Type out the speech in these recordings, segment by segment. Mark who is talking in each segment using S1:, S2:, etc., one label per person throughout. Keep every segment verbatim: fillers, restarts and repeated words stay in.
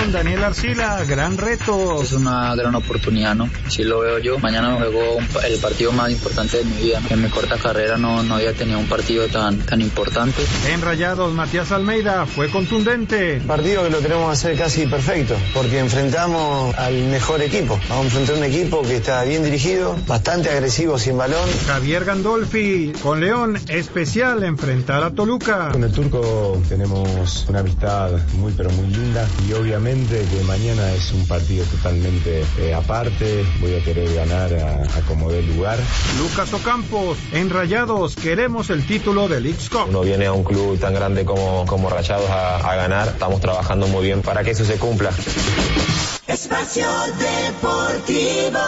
S1: León, Daniel Arcila, gran reto.
S2: Es una gran oportunidad, ¿no? Sí lo veo yo. Mañana me juego un, el partido más importante de mi vida, ¿no? En mi corta carrera no, no había tenido un partido tan, tan importante.
S1: En Rayados, Matías Almeida fue contundente.
S3: Partido que lo queremos hacer casi perfecto, porque enfrentamos al mejor equipo. Vamos a enfrentar un equipo que está bien dirigido, bastante agresivo sin balón.
S1: Javier Gandolfi, con León, especial enfrentar a Toluca.
S4: Con el turco tenemos una amistad muy pero muy linda y obviamente que mañana es un partido totalmente eh, aparte. Voy a querer ganar a, a como dé lugar.
S1: Lucas Ocampos, en Rayados queremos el título del Leagues Cup.
S5: Uno viene a un club tan grande como, como Rayados a, a ganar. Estamos trabajando muy bien para que eso se cumpla.
S6: Espacio Deportivo.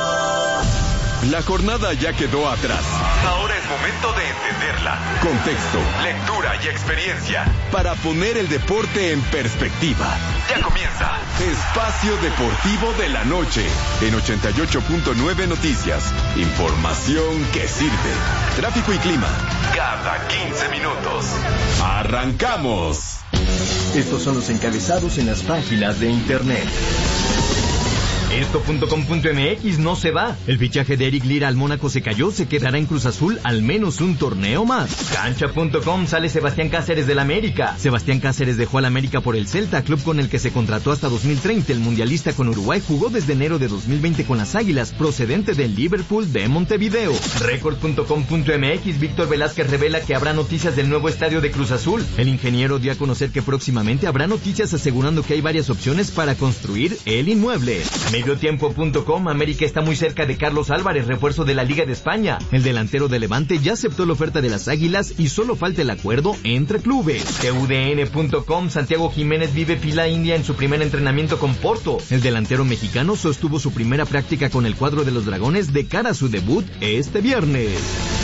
S7: La jornada ya quedó atrás. Ahora es momento de entenderla. Contexto, lectura y experiencia para poner el deporte en perspectiva. Ya comienza Espacio Deportivo de la Noche en ochenta y ocho punto nueve Noticias. Información que sirve. Tráfico y clima cada quince minutos. ¡Arrancamos!
S8: Estos son los encabezados en las páginas de internet. Esto punto com punto m x no se va. El fichaje de Eric Lira al Mónaco se cayó, se quedará en Cruz Azul al menos un torneo más. Cancha punto com sale Sebastián Cáceres del América. Sebastián Cáceres dejó al América por el Celta, club con el que se contrató hasta dos mil treinta. El mundialista con Uruguay jugó desde enero de dos mil veinte con las Águilas, procedente del Liverpool de Montevideo. Record punto com punto m x, Víctor Velázquez revela que habrá noticias del nuevo estadio de Cruz Azul. El ingeniero dio a conocer que próximamente habrá noticias asegurando que hay varias opciones para construir el inmueble. Mediotiempo punto com, América está muy cerca de Carlos Álvarez, refuerzo de la Liga de España. El delantero de Levante ya aceptó la oferta de las Águilas y solo falta el acuerdo entre clubes. T U D N punto com, Santiago Jiménez vive fila india en su primer entrenamiento con Porto. El delantero mexicano sostuvo su primera práctica con el cuadro de los Dragones de cara a su debut este viernes.